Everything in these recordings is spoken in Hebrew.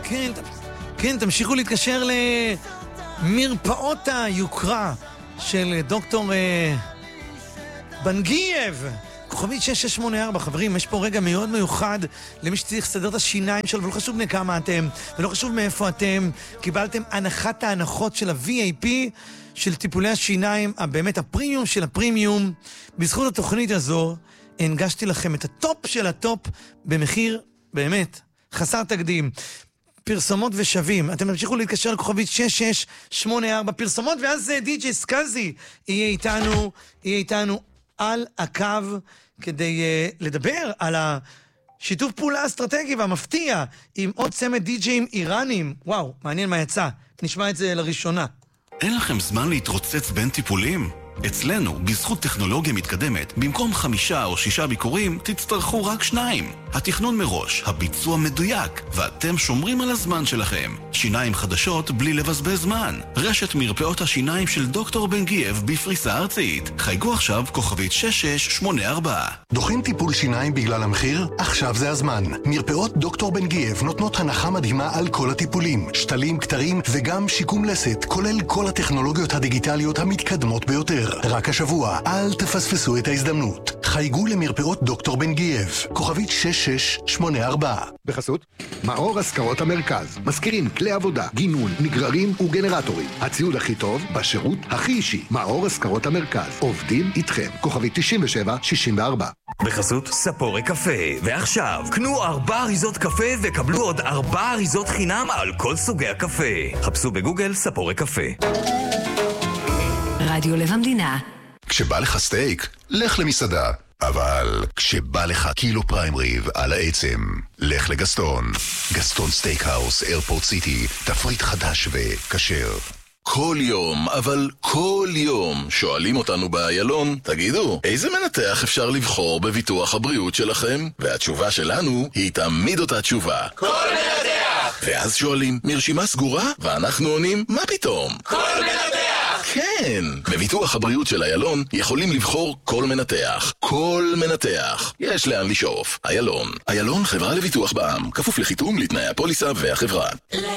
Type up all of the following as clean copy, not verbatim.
כן, תמשיכו להתקשר למרפאות היוקרה של דוקטור בנגייב. כוכבית 6684, חברים, יש פה רגע מאוד מיוחד למי שצריך לסדר את השיניים שלו, ולא חשוב בני כמה אתם, ולא חשוב מאיפה אתם, קיבלתם הנחת ההנחות של ה-VIP, של טיפולי השיניים, באמת הפרימיום של הפרימיום. בזכות התוכנית הזו, הנגשתי לכם את הטופ של הטופ, במחיר באמת חסר תקדים. פרסומות ושווים. אתם תמשיכו להתקשר לכוכבית 6684 פרסומות, ואז די.ג'יי סקאזי יהיה איתנו על הקו כדי לדבר על השיתוף פעולה האסטרטגי והמפתיע עם עוד צמד די.ג'יים איראנים. וואו, מעניין מה יצא. נשמע את זה לראשונה. אין לכם זמן להתרוצץ בין טיפולים? אצלנו, בזכות טכנולוגיה מתקדמת, במקום 5 או 6 ביקורים, תצטרכו רק 2. התכנון מראש, הביצוע מדויק, ואתם שומרים על הזמן שלכם. שיניים חדשות בלי לבזבז זמן. רשת מרפאות השיניים של דוקטור בנגייב בפריסה ארצית. חייגו עכשיו כוכבית 6684. דוחים טיפול שיניים בגלל המחיר? עכשיו זה הזמן. מרפאות דוקטור בנגייב נותנות הנחה מדהימה על כל הטיפולים, שתלים, קטרים וגם שיקום לסת, כולל כל הטכנולוגיות הדיגיטליות המתקדמות ביותר. רק השבוע, אל תפספסו את ההזדמנות. חייגו למרפאות דוקטור בנגייב, כוכבית 6684. בחסות מאור השכרות המרכז. מזכירים כלי עבודה, גינון, נגררים וגנרטורים. הציוד הכי טוב בשירות הכי אישי. מאור השכרות המרכז. עובדים איתכם. כוכבית 9764. בחסות ספורי קפה. ועכשיו, קנו 4 אריזות קפה וקבלו עוד 4 אריזות חינם על כל סוגי הקפה. חפשו בגוגל ספורי קפה. רדיו לב המדינה. כשבא לך סטייק, לך למסעדה. אבל כשבא לך קילו פריים ריב על העצם, לך לגסטון. גסטון סטייקהאוס, איירפורט סיטי, תפריט חדש וכשר. כל יום, אבל כל יום, שואלים אותנו באיילון, תגידו, איזה מנתח אפשר לבחור בביטוח הבריאות שלכם? והתשובה שלנו היא תמיד אותה תשובה. כל מנתח! ואז שואלים, מרשימה סגורה? ואנחנו עונים, מה פתאום? כל מנתח! כן, בביטוח הבריאות של איילון יכולים לבחור כל מנתח. כל מנתח. יש לאן לשאוף. איילון. איילון חברה לביטוח בע"מ, כפוף לחיתום לתנאי הפוליסה והחברה.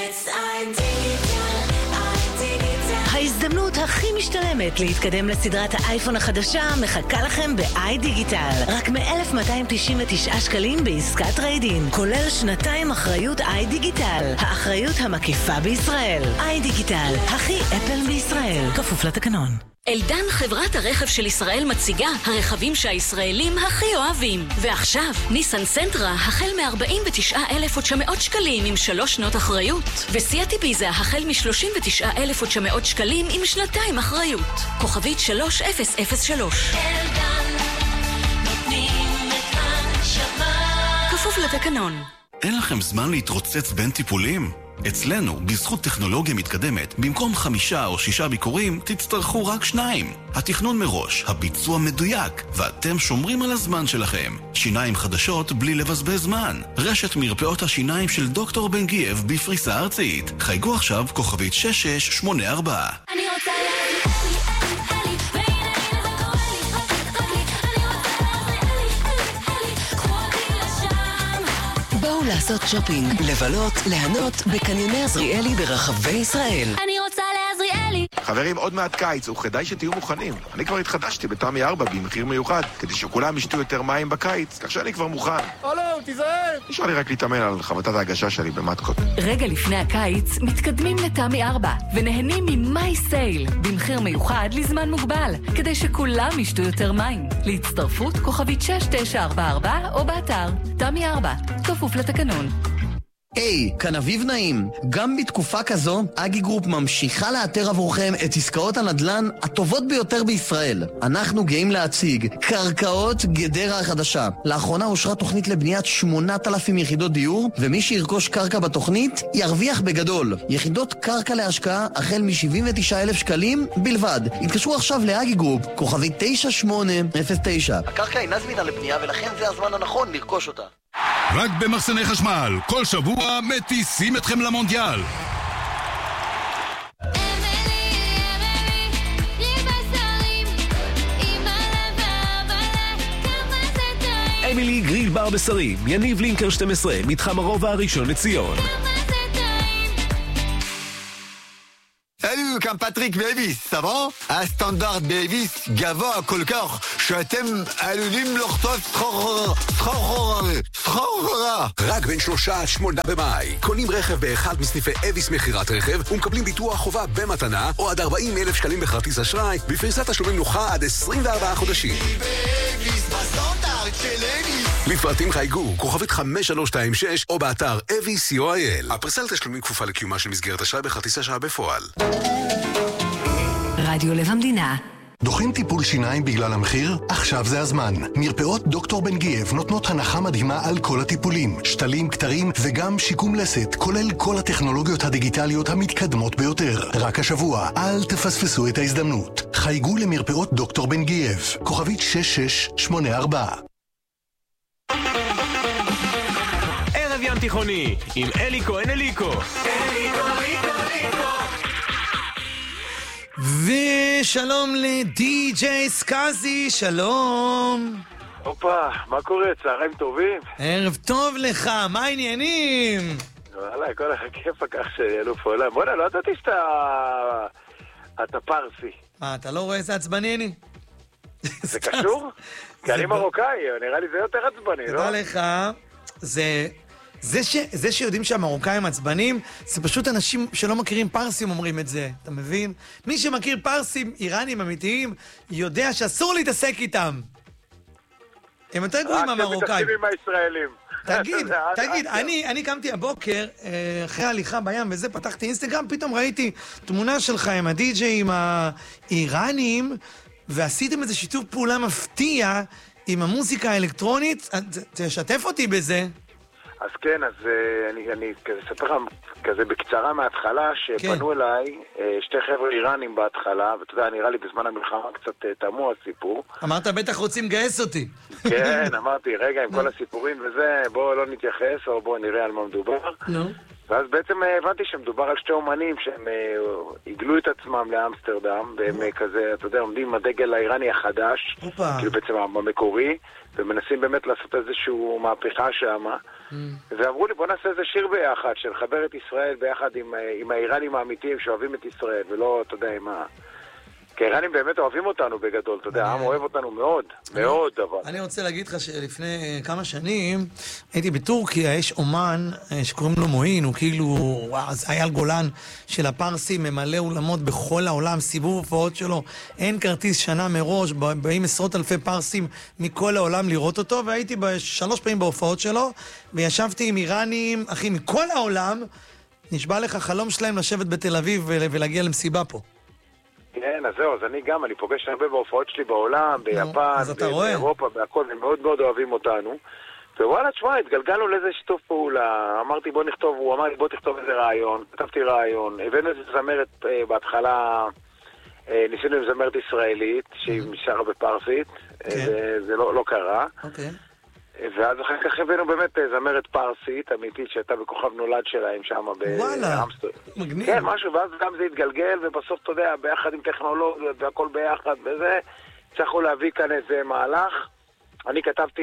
ההזדמנות הכי משתלמת להתקדם לסדרת האייפון החדשה מחכה לכם ב-iDigital. רק מ-1,299 שקלים בעסקת טריידין, כולל 2 אחריות iDigital. האחריות המקיפה בישראל. iDigital, הכי אפל בישראל. כפוף לתקנון. אלדן, חברת הרכב של ישראל, מציגה הרכבים שהישראלים הכי אוהבים. ועכשיו, ניסן סנטרה החל מ-49,900 שקלים עם 3 שנות אחריות. וסיאט איביזה החל מ-39,900 שקלים עם 2 אחריות. כוכבית 3003. אלדן, נותנים את הנשמה. כפוף לתקנון. אין לכם זמן להתרוצץ בין טיפולים? אצלנו, בזכות טכנולוגיה מתקדמת, במקום 5 או 6 ביקורים, תצטרכו רק 2. התכנון מראש, הביצוע מדויק, ואתם שומרים על הזמן שלכם. שיניים חדשות בלי לבזבז זמן. רשת מרפאות השיניים של דוקטור בנגייב בפריסה ארצית. חייגו עכשיו כוכבית 6684. אני רוצה לעשות שופינג, לבלות, להנות בקניוני עזריאלי ברחבי ישראל. אני רוצה לעזריאלי. חברים, עוד מעט קיץ, וכדאי שתהיו מוכנים. אני כבר התחדשתי בתמי 4 במחיר מיוחד, כדי שכולם ישתו יותר מים בקיץ, כך שאני כבר מוכן. תיזהר. נשאר לי רק להתאמן על חבטת ההגשה שלי במתקות. רגע לפני הקיץ, מתקדמים לתמי 4, ונהנים ממי סייל, במחיר מיוחד לזמן מוגבל, כדי שכולם ישתו יותר מים. להצטרפות כוכבית 6944 או באתר תמי 4, כפוף לתקנון. היי, כאן אביב נעים. גם בתקופה כזו, אגי גרופ ממשיכה לאתר עבורכם את עסקאות הנדל"ן הטובות ביותר בישראל. אנחנו גאים להציג קרקעות גדרה החדשה. לאחרונה אושרה תוכנית לבניית 8,000 יחידות דיור, ומי שירכוש קרקע בתוכנית ירוויח בגדול. יחידות קרקע להשקעה החל מ-79,000 שקלים בלבד. התקשרו עכשיו לאגי גרופ, כוכבית 9809. הקרקע אינה זמינה לבנייה, ולכן זה הזמן הנכון לרכוש אותה. רק במחסני חשמל, כל שבוע מטיסים אתכם למונדיאל. אמילי גריל בר בשרים, יניב לינקר 12, מתחם הרובע הראשון לציון. כאן פטריק דייביס, סבבה? הסטנדרט דייביס גבוה כל כך שאתם עלולים לחטוף סחרחורה. רק בין 3 עד 8 במאי קונים רכב באחד מסניפי אביס מכירת רכב ומקבלים ביטוח חובה במתנה או עד 40,000 שקלים בכרטיס אשראי בפריסת תשלומים נוחה עד 24 חודשים. לפרטים חייגו, כוכבית 5326 או באתר avis.co.il. הפריסה לתשלומים כפופה לקיומה של מסגרת אשראי בכרטיס אשראי בפועל. רדיו לב המדינה. דוחים טיפול שיניים בגלל המחיר? עכשיו זה הזמן. מרפאות דוקטור בן גייב נותנות הנחה מדהימה על כל הטיפולים. שתלים, כתרים וגם שיקום לסת, כולל כל הטכנולוגיות הדיגיטליות המתקדמות ביותר. רק השבוע, אל תפספסו את ההזדמנות. חייגו למרפאות דוקטור בן גייב, כוכבית 6684. ערב ים תיכוני עם אלי כהן אליקו. ושלום לדי.ג'יי סקאזי, שלום. הופה, מה קורה? צהריים טובים? ערב טוב לך, מה העניינים? וואלה, כל הכיף כך שאלוף העולם. בוא'נה, לא ידעתי שאתה פרסי. מה, אתה לא רואה איזה עצבני אני? זה קשור? כי אני מרוקאי, נראה לי זה יותר עצבני, לא? תדע לך, זה שיודעים שהמרוקאים עצבנים, זה פשוט אנשים שלא מכירים פרסים אומרים את זה, אתה מבין? מי שמכיר פרסים איראנים אמיתיים, יודע שאסור להתעסק איתם. הם יותר גרועים מהמרוקאים. רק שמתעסקים עם הישראלים. תגיד, אני קמתי הבוקר, אחרי ההליכה בים וזה, פתחתי אינסטגרם, פתאום ראיתי תמונה שלך עם הדי-ג'יי, עם האיראנים, ועשיתם איזה שיתוף פעולה מפתיע עם המוזיקה האלקטרונית. תשתף אותי בזה. אז כן, אז אני אספר לך כזה בקצרה מההתחלה, שפנו אליי שתי חבר'ה איראנים בהתחלה, ואתה יודע, נראה לי בזמן המלחמה קצת תמו הסיפור. אמרת, בטח רוצים לגייס אותי. כן, אמרתי, רגע, עם כל הסיפורים וזה, בואו לא נתייחס, או בואו נראה על מה מדובר. ואז בעצם הבנתי שמדובר על שתי אומנים שהם הגלו את עצמם לאמסטרדם, והם כזה, אתה יודע, עומדים עם הדגל האיראני החדש, כאילו בעצם המקורי, ומנסים באמת לעשות איזשהו מהפכה שם, ואמרו לי, בוא נעשה איזה שיר ביחד, שלחבר את ישראל ביחד עם האיראנים האמיתיים שאוהבים את ישראל, ולא, אתה יודע, עם ה... כי האיראנים באמת אוהבים אותנו בגדול, אתה יודע, העם אוהב אותנו מאוד, מאוד דבר. אני רוצה להגיד לך שלפני כמה שנים הייתי בטורקיה, יש אומן שקוראים לו מועין, הוא כאילו אייל גולן של הפרסים, ממלא אולמות בכל העולם, סיבוב הופעות שלו, אין כרטיס שנה מראש, באים עשרות אלפי פרסים מכל העולם לראות אותו, והייתי 3 פעמים בהופעות שלו, וישבתי עם איראנים, אחי, מכל העולם, נשבע לך חלום שלהם לשבת בתל אביב ולהגיע למסיבה פה. כן, אז זהו, אז אני פוגש הרבה בהופעות שלי בעולם, ביפן, באירופה, בהכל, הם מאוד מאוד אוהבים אותנו. ווואלה, תשמע, התגלגלנו לאיזה שיתוף פעולה, אמרתי בוא נכתוב, הוא אמר לי בוא תכתוב איזה רעיון, כתבתי רעיון, הבאנו איזה זמרת בהתחלה, ניסינו עם זמרת ישראלית, שהיא שרה בפרסית, זה לא קרה. ואז אחר כך הבאנו באמת זמרת פרסית, אמיתית, שהייתה בכוכב נולד שלהם שם באמסטרדם. מגניב. כן, משהו, ואז גם זה התגלגל, ובסוף, אתה יודע, ביחד עם טכנולוגיות והכל ביחד, וזה, צריכו להביא כאן איזה מהלך. אני כתבתי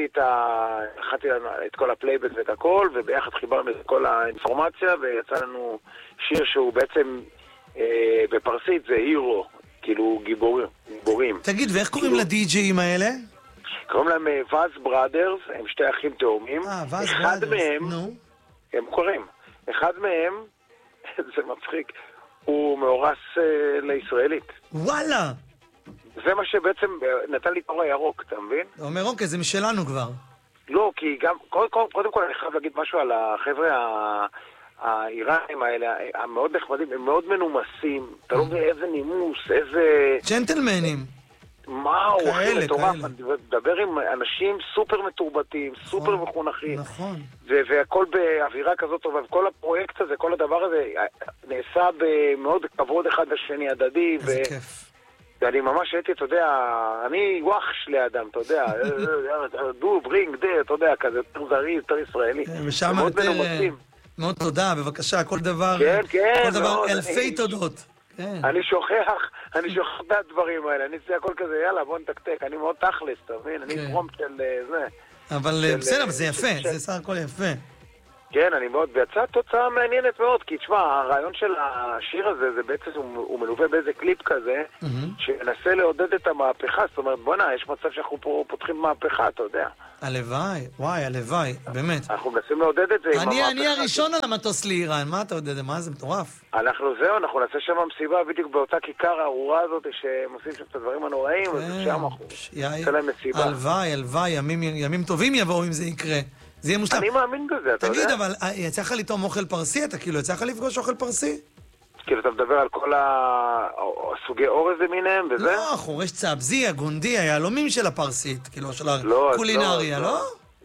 את כל הפלייבק ואת הכל, וביחד חיברנו את כל האינפורמציה, ויצא לנו שיר שהוא בעצם, בפרסית זה הירו, כאילו גיבורים. תגיד, ואיך קוראים לדי-ג'יים האלה? קוראים להם ואז בראדרס, הם שתי אחים תאומים. אחד מהם, הם קוראים, אחד מהם, זה מצחיק, הוא מאורס לישראלית. וואלה! זה מה שבעצם נתן לי תור הירוק, אתה מבין? אתה אומר, אוקיי, זה משלנו כבר. לא, כי גם, קודם כל אני חייב להגיד משהו על החבר'ה האיראנים האלה, המאוד נחמדים, הם מאוד מנומסים, אתה לא יודע איזה נימוס, איזה... ג'נטלמנים. וואו, אחי, מטורף, אני מדבר עם אנשים סופר מתורבתים, סופר מחונכים, והכל באווירה כזאת טובה, וכל הפרויקט הזה, כל הדבר הזה נעשה במאוד כבוד אחד לשני הדדי, ואני ממש הייתי, אתה יודע, אני וואחש לאדם, אתה יודע, דו, ברינג, אתה יודע, כזה יותר זרי, יותר ישראלי, מאוד מנומסים. מאוד תודה, בבקשה, כל דבר, אלפי תודות. אני שוכח את הדברים האלה, אני אצלי הכל כזה, יאללה, בוא נתקתק, אני מאוד תכלס, אתה מבין? אני פרומפט של זה. אבל בסדר, זה יפה, זה סך הכל יפה. כן, אני מאוד, ויצאה תוצאה מעניינת מאוד, כי תשמע, הרעיון של השיר הזה, זה בעצם, הוא מלווה באיזה קליפ כזה, שמנסה לעודד את המהפכה, זאת אומרת, בוא'נה, יש מצב שאנחנו פה פותחים מהפכה, אתה יודע. הלוואי, וואי, הלוואי, באמת. אנחנו מנסים לעודד את זה עם המהפכה. אני הראשון על המטוס לאיראן, מה אתה יודע, מה זה מטורף? אנחנו נעשה שם מסיבה בדיוק באותה כיכר הארורה הזאת, שהם עושים שם את הדברים הנוראים, אז שם אנחנו נעשה להם מסיבה. הלוואי, ימים טובים יבואו אם זה יקרה. זה יהיה מושלם. אני מאמין בזה, אתה יודע. תגיד, אבל יצא לך לטעום אוכל פרסי? אתה כאילו, יצא לך לפגוש אוכל פרסי? כאילו, אתה מדבר על כל הסוגי אורז למיניהם וזה? לא, חורש צעבזי, הגונדי, היהלומים של הפרסית, כאילו, של הקולינריה, לא?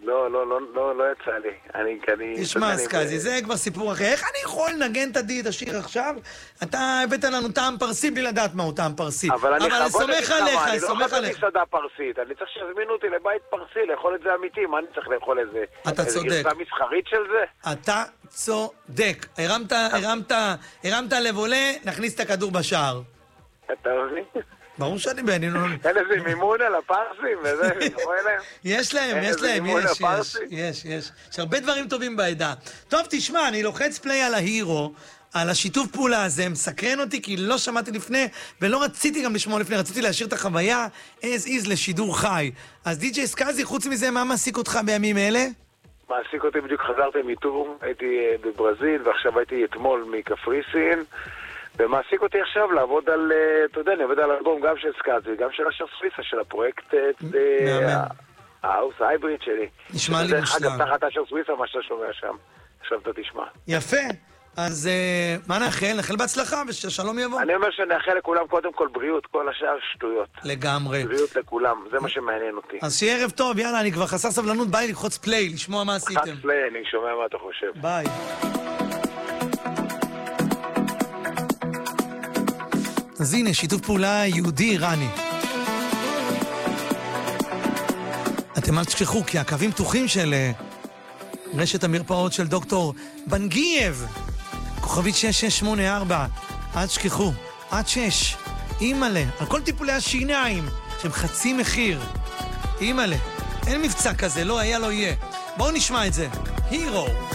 לא יצא לי. תשמע, סקאזי, זה כבר סיפור אחר. איך אני יכול לנגן את השיר עכשיו? אתה הבאת לנו טעם פרסי בלי לדעת מהו טעם פרסי. אבל אני סומך עליך, אני לא חושב מסעדה פרסית. אני צריך שיזמינו אותי לבית פרסי, לאכול את זה אמיתי. מה אני צריך לאכול איזה? אתה צודק. איזה גרסה מסחרית של זה? אתה צודק. הרמת לב עולה, נכניס את הכדור בשער. אתה מבין? ברור שאני בעניין. אין איזה מימון על הפרסים וזה, יש להם. יש הרבה דברים טובים בעדה. טוב, תשמע, אני לוחץ פליי על ההירו, על השיתוף פעולה הזה, מסקרן אותי, כי לא שמעתי לפני, ולא רציתי גם לשמוע לפני, רציתי להשאיר את החוויה as is לשידור חי. אז די.ג'יי סקאזי, חוץ מזה, מה מעסיק אותך בימים אלה? מעסיק אותי, בדיוק חזרתי מטור, הייתי בברזיל, ועכשיו הייתי אתמול מקפריסין, ומעסיק אותי עכשיו לעבוד על, אתה יודע, אני עובד על אלבום גם של סקאזי, גם של אשר סוויסה, של הפרויקט האוס ההייבריד שלי. נשמע לי מושלם. אגב, תחת אשר סוויסה, מה שאתה שומע שם. עכשיו אתה תשמע. יפה. אז מה נאחל? נאחל בהצלחה וששלום יבוא. אני אומר שנאחל לכולם קודם כל בריאות, כל השאר שטויות. לגמרי. בריאות לכולם, זה מה שמעניין אותי. אז שיהיה ערב טוב, יאללה, אני כבר חסר סבלנות, ביי לקחוץ פליי, לשמוע מה עשיתם. לחץ פליי, אני שומע מה אתה חושב. ביי. אז הנה, שיתוף פעולה יהודי-איראני. אתם אל תשכחו, כי הקווים פתוחים של רשת המרפאות של דוקטור בנגייב, כוכבית 6684, אל תשכחו, עד 6, אימאלה, על כל טיפולי השיניים, שהם חצי מחיר. אימאלה, אין מבצע כזה, לא היה, לא יהיה. בואו נשמע את זה. הירו.